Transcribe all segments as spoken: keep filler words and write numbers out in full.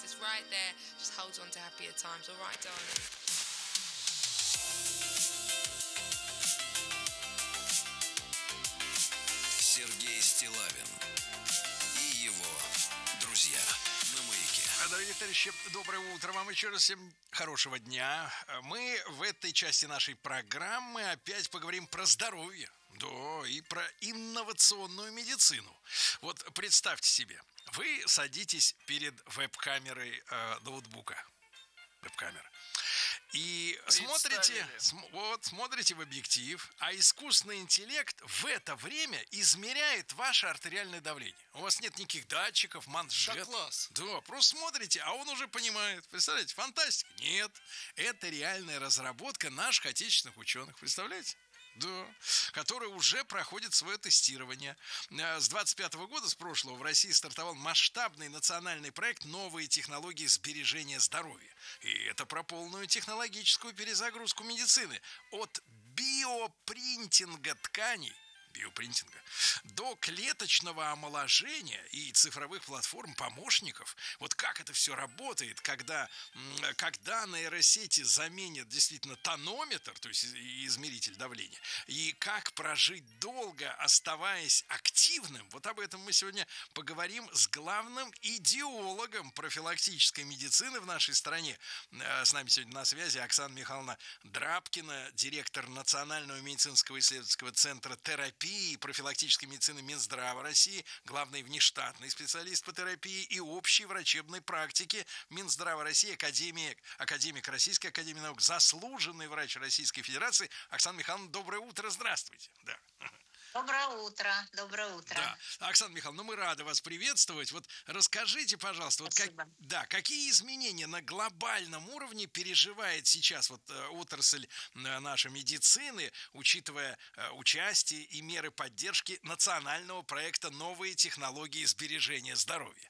cards. It's right there. Just hold on to happier times. All right, darling. Сергей Стиллавин и его друзья на Маяке. Дорогие товарищи, доброе утро вам еще раз, всем хорошего дня. Мы в этой части нашей программы опять поговорим про здоровье, да, и про инновационную медицину. Вот представьте себе, вы садитесь перед веб-камерой э, ноутбука, веб-камера, и смотрите, см, вот, смотрите в объектив, а искусственный интеллект в это время измеряет ваше артериальное давление. У вас нет никаких датчиков, манжет. Да, класс. Да, просто смотрите, а он уже понимает. Представляете, фантастика? Нет, это реальная разработка наших отечественных ученых. Представляете? Да, который уже проходит свое тестирование. С двадцать пятого года, с прошлого, в России стартовал масштабный национальный проект «Новые технологии сбережения здоровья». И это про полную технологическую перезагрузку медицины. От биопринтинга тканей, биопринтинга, до клеточного омоложения и цифровых платформ помощников. Вот как это все работает, когда, когда нейросети заменят действительно тонометр, то есть измеритель давления, и как прожить долго, оставаясь активным. Вот об этом мы сегодня поговорим с главным идеологом профилактической медицины в нашей стране. С нами сегодня на связи Оксана Михайловна Драбкина, директор Национального медицинского исследовательского центра терапии и профилактической медицины Минздрава России, главный внештатный специалист по терапии и общей врачебной практике Минздрава России, академик, академик Российской академии наук, заслуженный врач Российской Федерации. Оксана Михайловна, доброе утро, здравствуйте. Да. Доброе утро, доброе утро. Да, Оксана Михайловна, ну мы рады вас приветствовать. Вот расскажите, пожалуйста, вот как, да, какие изменения на глобальном уровне переживает сейчас вот э, отрасль э, нашей медицины, учитывая э, участие и меры поддержки национального проекта «Новые технологии сбережения здоровья»?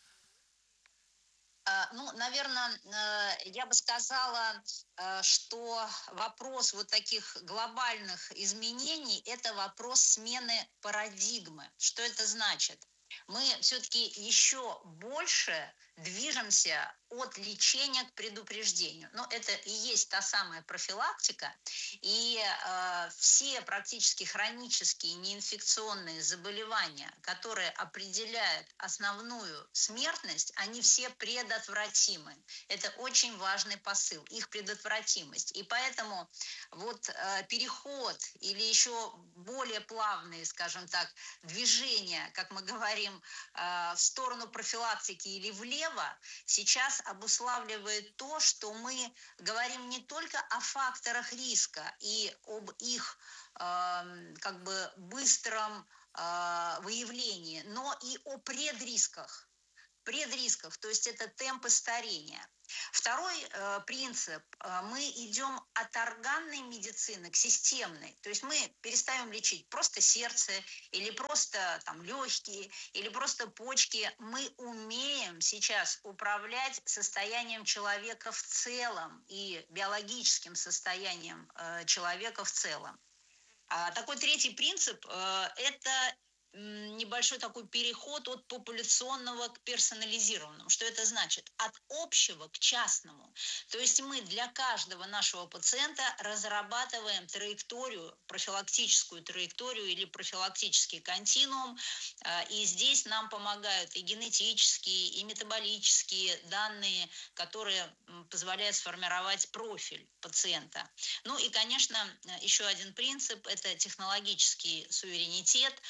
Ну, наверное, я бы сказала, что вопрос вот таких глобальных изменений – это вопрос смены парадигмы. Что это значит? Мы все-таки еще больше движемся от лечения к предупреждению. Но это и есть та самая профилактика. И э, все практически хронические неинфекционные заболевания, которые определяют основную смертность, они все предотвратимы. Это очень важный посыл, их предотвратимость. И поэтому вот э, переход или еще более плавные, скажем так, движения, как мы говорим, э, в сторону профилактики или влево, сейчас обуславливает то, что мы говорим не только о факторах риска и об их э, как бы быстром э, выявлении, но и о предрисках. предрисках, то есть это темпы старения. Второй э, принцип, э, мы идем от органной медицины к системной, то есть мы перестаем лечить просто сердце или просто там легкие или просто почки, мы умеем сейчас управлять состоянием человека в целом и биологическим состоянием э, человека в целом. А такой третий принцип э, – это небольшой такой переход от популяционного к персонализированному. Что это значит? От общего к частному. То есть мы для каждого нашего пациента разрабатываем траекторию, профилактическую траекторию или профилактический континуум. И здесь нам помогают и генетические, и метаболические данные, которые позволяют сформировать профиль пациента. Ну и, конечно, еще один принцип – это технологический суверенитет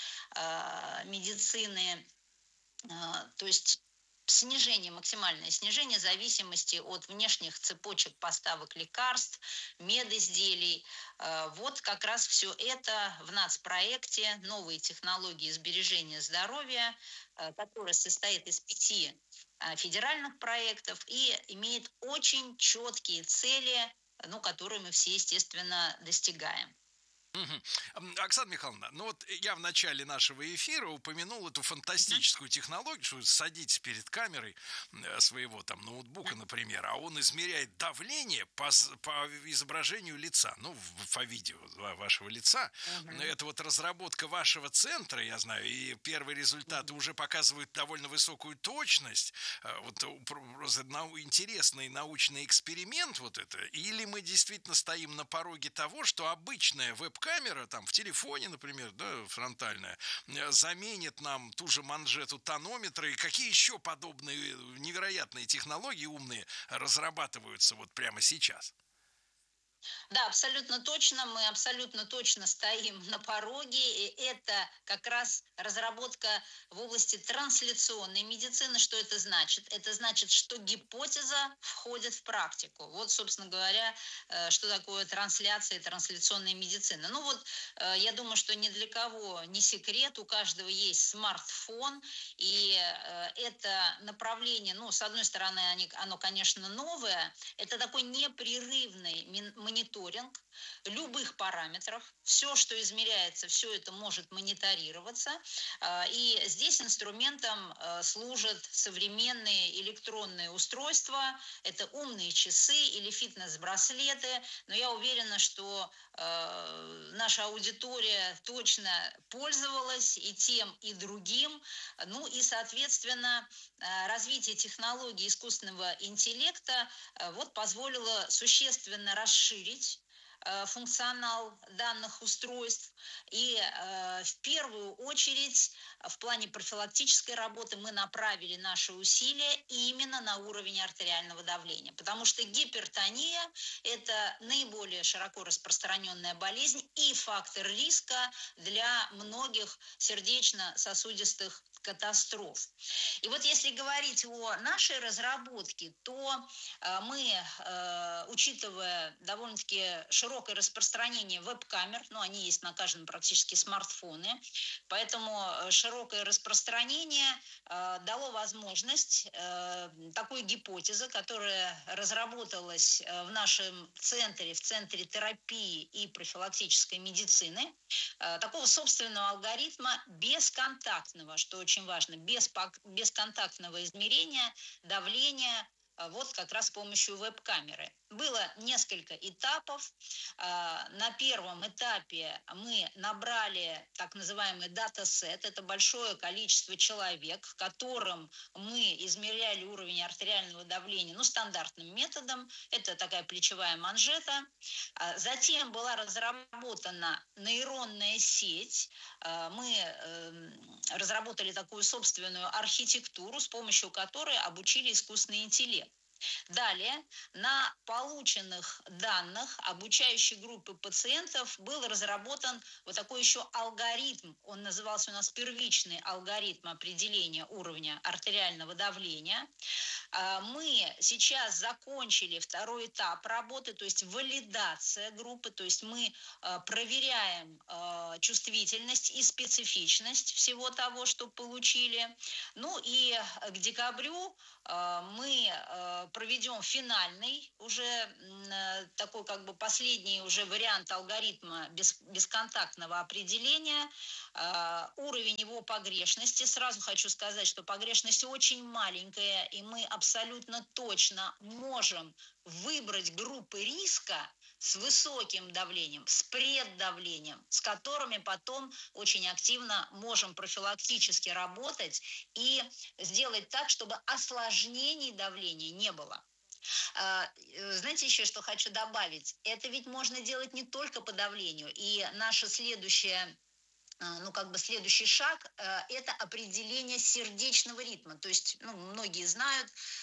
медицины, то есть снижение, максимальное снижение зависимости от внешних цепочек поставок лекарств, медизделий. Вот как раз все это в нацпроекте «Новые технологии сбережения здоровья», который состоит из пяти федеральных проектов и имеет очень четкие цели, ну, которые мы все, естественно, достигаем. Мгм. М, Оксана Михайловна, ну вот я в начале нашего эфира упомянул эту фантастическую технологию, что садитесь перед камерой э, своего там ноутбука, например, а он измеряет давление по, з- по изображению лица, ну, в- по видео ва- вашего лица. Мгм. Это вот разработка вашего центра, я знаю, и первые результаты уже показывают довольно высокую точность. Э, Вот э, про- просто нау- интересный научный эксперимент вот это. Или мы действительно стоим на пороге того, что обычная веб-камера, там, в телефоне, например, да, фронтальная, э, заменит нам ту же манжету тонометра, и какие еще подобные невероятные технологии умные разрабатываются вот прямо сейчас? Да, абсолютно точно. Мы абсолютно точно стоим на пороге. И это как раз разработка в области трансляционной медицины. Что это значит? Это значит, что гипотеза входит в практику. Вот, собственно говоря, э, что такое трансляция и трансляционная медицина. Ну вот, э, я думаю, что ни для кого не секрет. У каждого есть смартфон. И э, это направление, ну, с одной стороны, они- оно, конечно, новое. Это такой непрерывный мин- мониторинг любых параметров. Все, что измеряется, все это может мониторироваться. А, И здесь инструментом э, служат современные электронные устройства. Это умные часы или фитнес-браслеты. Но я уверена, что э, наша аудитория точно пользовалась и тем, и другим. Ну и, соответственно, э, развитие технологий искусственного интеллекта э, вот позволило существенно расширить э, функционал данных устройств. И э, в первую очередь в плане профилактической работы мы направили наши усилия именно на уровень артериального давления, потому что гипертония – это наиболее широко распространенная болезнь и фактор риска для многих сердечно-сосудистых катастроф. И вот если говорить о нашей разработке, то э, мы, э, учитывая довольно-таки широкое распространение веб-камер, ну, они есть на каждом практически смартфоне, поэтому э, широкое распространение э, дало возможность э, такой гипотезы, которая разработалась э, в нашем центре, в Центре терапии и профилактической медицины, э, такого собственного алгоритма бесконтактного, что очень важно, без, бесконтактного измерения давления э, вот как раз с помощью веб-камеры. Было несколько этапов. Э, На первом этапе мы набрали так называемый датасет. Это большое количество человек, которым мы измеряли уровень артериального давления, ну, стандартным методом. Это такая плечевая манжета. А Затем была разработана нейронная сеть. А, Мы эм, разработали такую собственную архитектуру, с помощью которой обучили искусственный интеллект. Далее, на полученных данных обучающей группы пациентов был разработан вот такой еще алгоритм. Он назывался у нас первичный алгоритм определения уровня артериального давления. А, Мы сейчас закончили второй этап работы, то есть валидация группы, то есть мы а, проверяем а, чувствительность и специфичность всего того, что получили. Ну и к декабрю а, мы а, проведем финальный уже м, э, такой как бы последний уже вариант алгоритма без, бесконтактного определения, а, уровень его погрешности. Сразу хочу сказать, что погрешность очень маленькая, и мы абсолютно точно можем выбрать группы риска с высоким давлением, с преддавлением, с которыми потом очень активно можем профилактически работать и сделать так, чтобы осложнений давления не было. А, э, Знаете, еще что хочу добавить? Это ведь можно делать не только по давлению. И наша следующая а, ну, как бы следующий шаг э, – это определение сердечного ритма. То есть, ну, многие знают,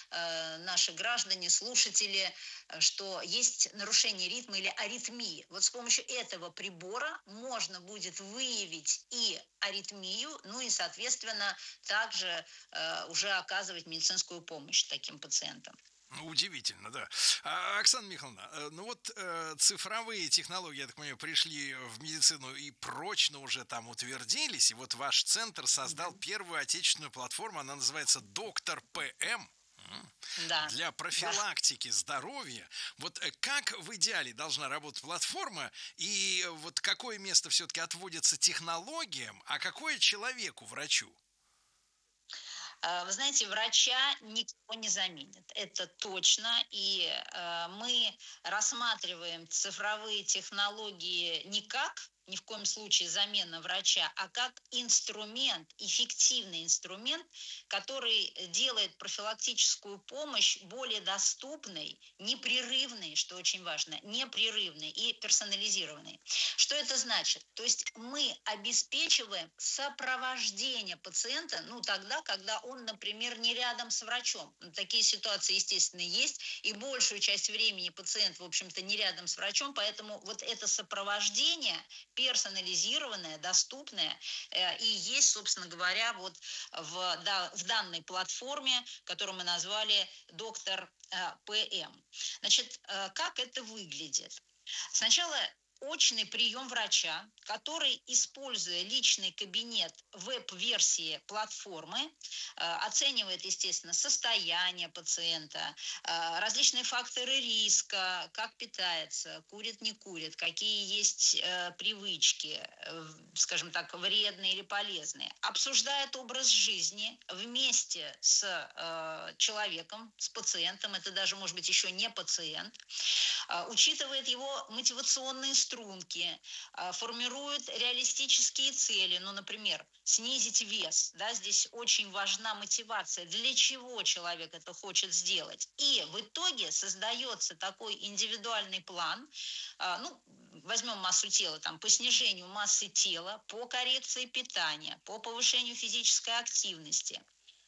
э, наши граждане, слушатели, э, что есть нарушение ритма или аритмии. Вот с помощью этого прибора можно будет выявить и аритмию, ну и, соответственно, также э, уже оказывать медицинскую помощь таким пациентам. Ну, удивительно, да. А, Оксана Михайловна, э, ну вот э, цифровые технологии, я так понимаю, пришли в медицину и прочно уже там утвердились, и вот ваш центр создал первую отечественную платформу, она называется «Доктор ПМ». Да. Для профилактики здоровья, вот э, как в идеале должна работать платформа, и э, вот какое место все-таки отводится технологиям, а какое человеку, врачу? Э, Вы знаете, врача никто не заменит, это точно. И э, мы рассматриваем цифровые технологии не как ни в коем случае замена врача, а как инструмент, эффективный инструмент, который делает профилактическую помощь более доступной, непрерывной, что очень важно, непрерывной и персонализированной. Что это значит? То есть мы обеспечиваем сопровождение пациента, ну, тогда, когда он, например, не рядом с врачом. Ну, такие ситуации, естественно, есть, и большую часть времени пациент, в общем-то, не рядом с врачом, поэтому вот это сопровождение персонализированное, доступное, э, и есть, собственно говоря, вот в, да, в данной платформе, которую мы назвали «Доктор э, ПМ». Значит, э, как это выглядит? Сначала очный прием врача, который, используя личный кабинет веб-версии платформы, э, оценивает, естественно, состояние пациента, э, различные факторы риска, как питается, курит, не курит, какие есть э, привычки, э, скажем так, вредные или полезные, обсуждает образ жизни вместе с э, человеком, с пациентом, это даже, может быть, еще не пациент, э, учитывает его мотивационные струнки, формирует реалистические цели, ну, например, снизить вес, да, здесь очень важна мотивация, для чего человек это хочет сделать. И в итоге создается такой индивидуальный план, ну, возьмем массу тела, там, по снижению массы тела, по коррекции питания, по повышению физической активности.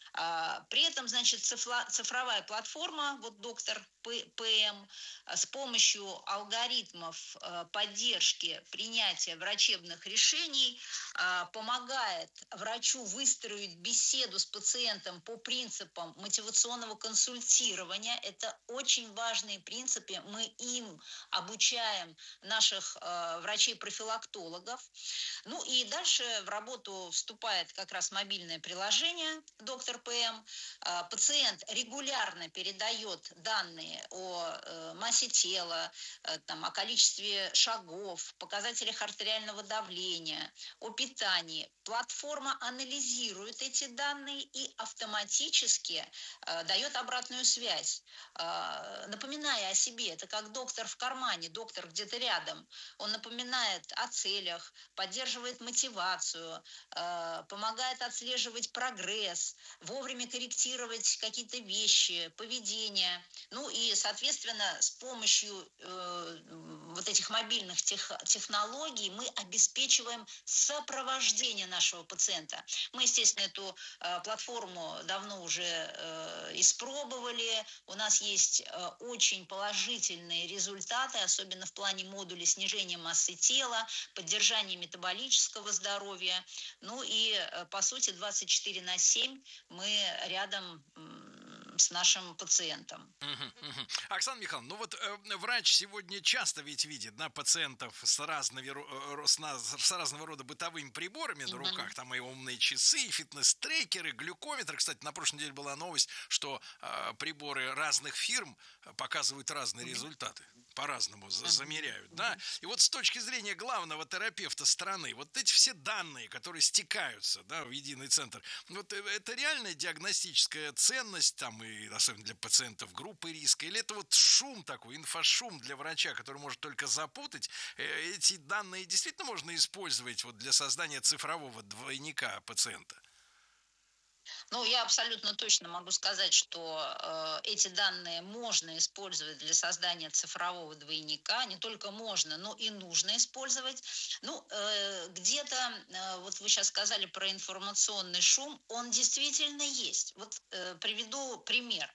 При этом, значит, цифровая платформа, вот доктор ПМ, с помощью алгоритмов поддержки принятия врачебных решений помогает врачу выстроить беседу с пациентом по принципам мотивационного консультирования. Это очень важные принципы. Мы им обучаем наших врачей-профилактологов. Ну и дальше в работу вступает как раз мобильное приложение «Доктор ПМ». Пациент регулярно передает данные о массе тела, там, о количестве шагов, показателях артериального давления, о питании. Платформа анализирует эти данные и автоматически дает обратную связь, напоминая о себе. Это как доктор в кармане, доктор где-то рядом. Он напоминает о целях, поддерживает мотивацию, помогает отслеживать прогресс, вовремя корректировать какие-то вещи, поведение. Ну и, соответственно, с помощью э, вот этих мобильных тех, технологий мы обеспечиваем сопровождение нашего пациента. Мы, естественно, эту э, платформу давно уже э, испробовали. У нас есть э, очень положительные результаты, особенно в плане модуля снижения массы тела, поддержания метаболического здоровья. Ну и, э, по сути, двадцать четыре на семь мы рядом с нашим пациентом. Мгм, мгм. Оксана Михайловна, ну вот э, врач сегодня часто ведь видит, да, пациентов с разного, ро- с, на- с разного рода бытовыми приборами на руках, там и умные часы, и фитнес-трекеры, глюкометры. Кстати, на прошлой неделе была новость, что э, приборы разных фирм показывают разные результаты, по-разному за- замеряют, да. И вот с точки зрения главного терапевта страны, вот эти все данные, которые стекаются, да, в единый центр, вот э, это реальная диагностическая ценность, там, и особенно для пациентов группы риска, или это вот шум такой, инфошум для врача, который может только запутать? Э, Эти данные действительно можно использовать вот для создания цифрового двойника пациента? Ну, я абсолютно точно могу сказать, что э, эти данные можно использовать для создания цифрового двойника. Не только можно, но и нужно использовать. Ну, э, где-то, э, вот вы сейчас сказали про информационный шум, он действительно есть. Вот э, приведу пример.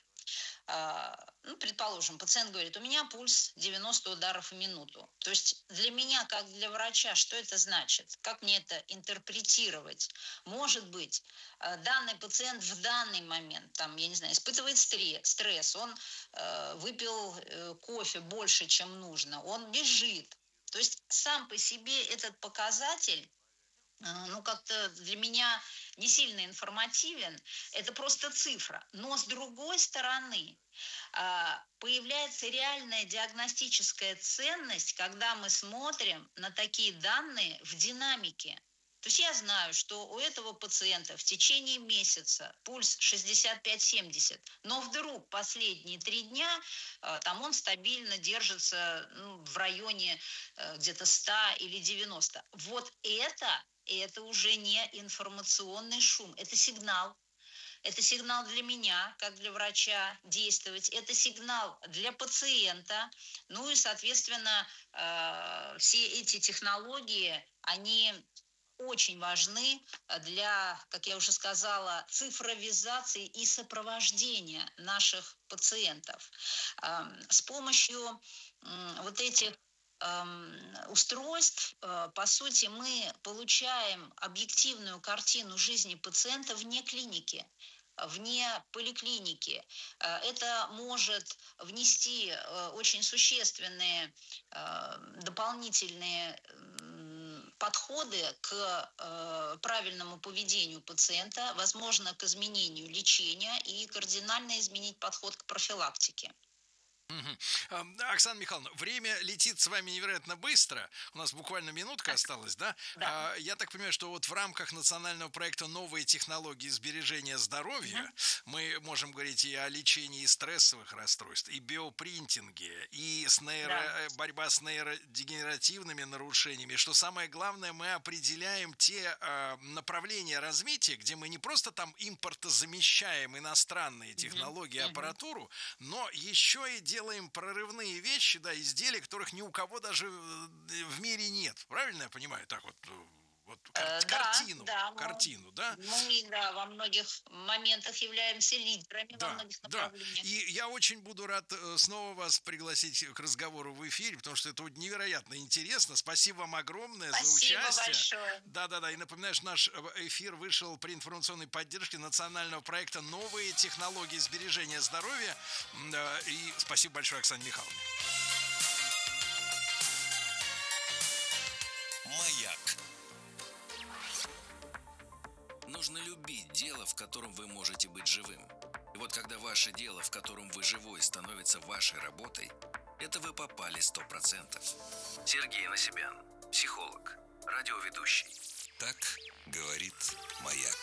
Ну, предположим, пациент говорит, у меня пульс девяносто ударов в минуту. То есть для меня, как для врача, что это значит? Как мне это интерпретировать? Может быть, данный пациент в данный момент, там, я не знаю, испытывает стресс, он э, выпил э, кофе больше, чем нужно, он бежит. То есть сам по себе этот показатель ну, как-то для меня не сильно информативен. Это просто цифра. Но с другой стороны, а, появляется реальная диагностическая ценность, когда мы смотрим на такие данные в динамике. То есть я знаю, что у этого пациента в течение месяца пульс шестьдесят пять семьдесят, но вдруг последние три дня а, там он стабильно держится ну, в районе э, где-то ста или девяноста. Вот это, это уже не информационный шум, это сигнал. Это сигнал для меня, как для врача, действовать. Это сигнал для пациента. Ну и, соответственно, э, все эти технологии, они очень важны для, как я уже сказала, цифровизации и сопровождения наших пациентов. Эм, С помощью м, вот этих эм, устройств, э, по сути, мы получаем объективную картину жизни пациента вне клиники, вне поликлиники. Э, Это может внести э, очень существенные э, дополнительные м, подходы к э, правильному поведению пациента, возможно, к изменению лечения и кардинально изменить подход к профилактике. Мгм. Ам, Оксана Михайловна, время летит с вами невероятно быстро. У нас буквально минутка Так, осталась, да? да. А, Я так понимаю, что вот в рамках национального проекта «Новые технологии сбережения здоровья» Мгм. мы можем говорить и о лечении стрессовых расстройств, и биопринтинге, и с нейро... Да. э, борьба с нейродегенеративными нарушениями. Что самое главное, мы определяем те э, направления развития, где мы не просто там импортозамещаем иностранные Мгм. технологии, Мгм. аппаратуру, но еще и делаем прорывные вещи, да, изделия, которых ни у кого даже э, в мире нет. Правильно я понимаю? Так вот, э, вот кар- Э, Да, картину, да, мы, картину, да? мы, да, во многих моментах являемся лидерами во Да, многих да. направлениях. И я очень буду рад э, снова вас пригласить к разговору в эфире, потому что это вот невероятно интересно. Спасибо вам огромное за Спасибо участие. большое. Да-да-да. И напоминаю, что наш э, эфир вышел при информационной поддержке национального проекта «Новые технологии сбережения здоровья». М, да, И спасибо большое, Оксане Михайловне. Маяк. Нужно любить дело, в котором вы можете быть живым. И вот когда ваше дело, в котором вы живой, становится вашей работой, это вы попали сто процентов. Сергей Насибян, психолог, радиоведущий. Так говорит Маяк.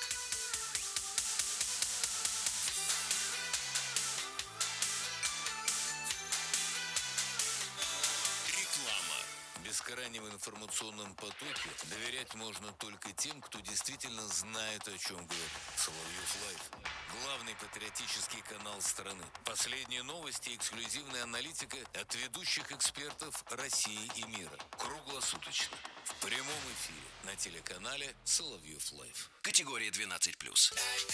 Реклама. В бескрайнем информационном потоке доверять можно только тем, кто действительно знает, о чем говорит. Соловьев Лайв. Главный патриотический канал страны. Последние новости и эксклюзивная аналитика от ведущих экспертов России и мира. Круглосуточно. В прямом эфире на телеканале Соловьев Лайв. Категория двенадцать плюс.